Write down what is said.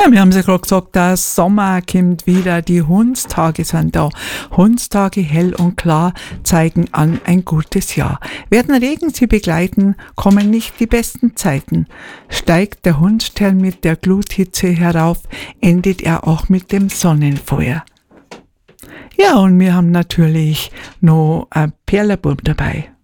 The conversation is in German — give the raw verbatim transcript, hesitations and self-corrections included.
Ja, wir haben ja gerade gesagt, der Sommer kommt wieder, die Hundstage sind da. Hundstage hell und klar zeigen an ein gutes Jahr. Werden Regen sie begleiten, kommen nicht die besten Zeiten. Steigt der Hundstern mit der Gluthitze herauf, endet er auch mit dem Sonnenfeuer. Ja, und wir haben natürlich noch ein Perlerbub dabei.